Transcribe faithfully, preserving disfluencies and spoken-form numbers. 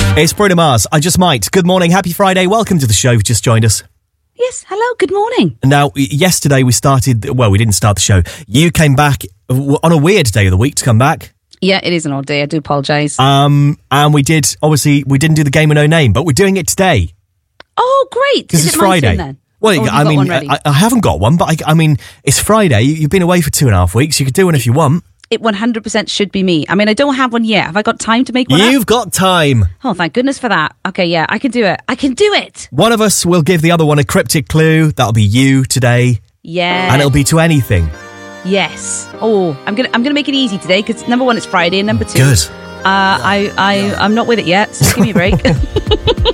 It's Bruno Mars. I just might. Good morning. Happy Friday. Welcome to the show. You've just joined us. Yes. Hello. Good morning. Now, yesterday we started... Well, we didn't start the show. You came back on a weird day of the week to come back. Yeah, it is an odd day. I do apologise. Um, and we did... Obviously, we didn't do the game of no name, but we're doing it today. Oh, great. Because it's it my Friday. turn, then? Well, I mean, I, I haven't got one, but I, I mean, it's Friday. You've been away for two and a half weeks. You could do one if you want. It one hundred percent should be me. I mean, I don't have one yet. Have I got time to make one? You've up? got time. Oh, thank goodness for that. Okay, yeah, I can do it. I can do it. One of us will give the other one a cryptic clue. That'll be you today. Yeah. And it'll be to anything. Yes. Oh, I'm gonna I'm gonna make it easy today because number one, it's Friday, and number two, Good. Uh, I I I'm not with it yet. So give me a break.